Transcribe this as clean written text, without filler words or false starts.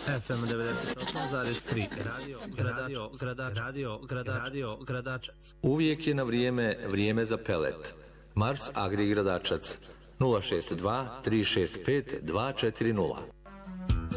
FM 98,3 Radio Gradačac. Uvijek je na vrijeme za pelet. Mars Agri Gradačac 062 365 240.